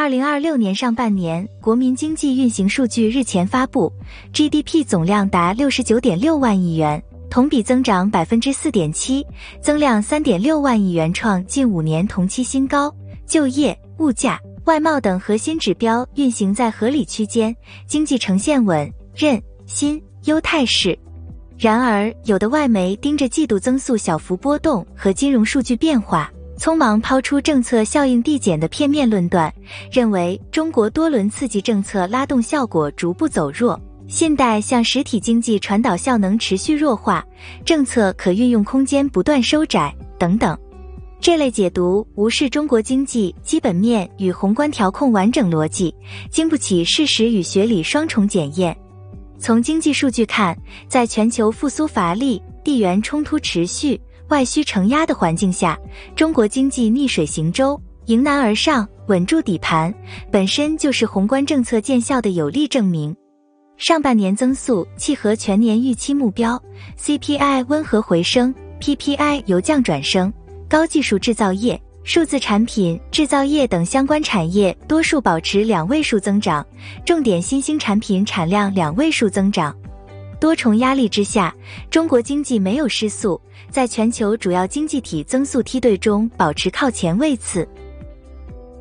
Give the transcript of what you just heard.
2026年上半年国民经济运行数据日前发布 ，GDP 总量达69.6万亿元，同比增长 4.7%， 增量 3.6万亿元创近5年同期新高。就业、物价、外贸等核心指标运行在合理区间，经济呈现稳、韧、新、优态势。然而，有的外媒盯着季度增速小幅波动和金融数据变化，匆忙抛出政策效应递减的片面论断，认为中国多轮刺激政策拉动效果逐步走弱，信贷向实体经济传导效能持续弱化，政策可运用空间不断收窄等等。这类解读无视中国经济基本面与宏观调控完整逻辑，经不起事实与学理双重检验。从经济数据看，在全球复苏乏力、地缘冲突持续、外需承压的环境下，中国经济逆水行舟，迎难而上，稳住底盘，本身就是宏观政策见效的有力证明。上半年增速契合全年预期目标， CPI 温和回升， PPI 由降转升，高技术制造业、数字产品、制造业等相关产业多数保持2位数增长，重点新兴产品产量2位数增长。多重压力之下，中国经济没有失速，在全球主要经济体增速梯队中保持靠前位次。